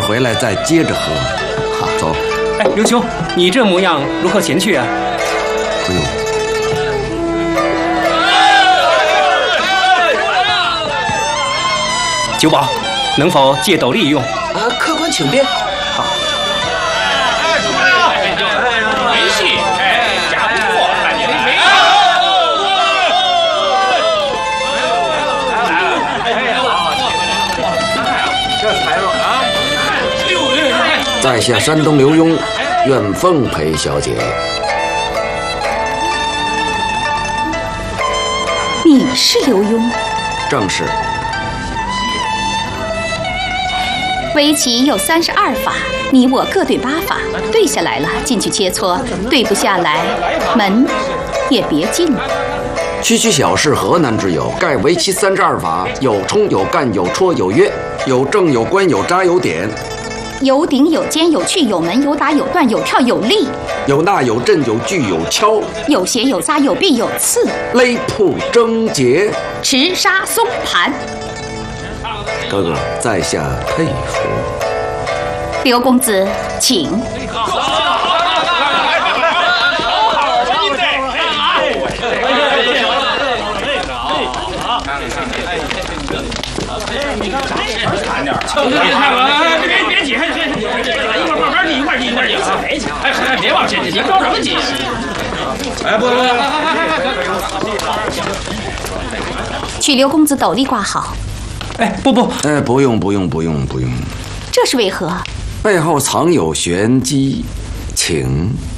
回来再接着喝。好，走。 哎，刘兄，你这模样如何前去啊？ 不用。 酒保，能否借斗笠用？ 啊，客官请便。 好。 没戏，假不错，感觉没。 这才了啊！ 在下山东刘墉，愿奉陪小姐。 你是刘墉？ 正是。 围棋有32法，你我各对8法，对下来了进去切磋，对不下来门也别进了。 区区小事何难之有？盖围棋32法，有冲有干有戳有约，有正有关有扎有点， 有顶有尖有去有门有打有断有跳有立， 有捺有阵有锯有敲， 有斜有扎有避有刺， 勒铺争结， 持杀松盘。 哥哥，在下佩服。 刘公子，请。 别急，一会儿慢慢挤，一块挤一块挤。哎，别往前挤，你着什么急？哎，不， 取刘公子斗笠挂好。 哎，不， 不用。 这是为何？ 背后藏有玄机，请。